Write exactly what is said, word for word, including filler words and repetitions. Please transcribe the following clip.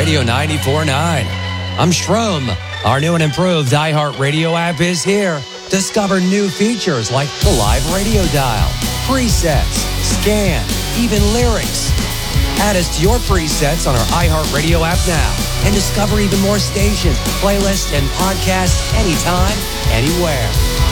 Radio ninety-four point nine. I'm Shroom. Our new and improved iHeartRadio app is here. Discover new features like the live radio dial, presets, scan, even lyrics. Add us to your presets on our iHeartRadio app now and discover even more stations, playlists, and podcasts anytime, anywhere.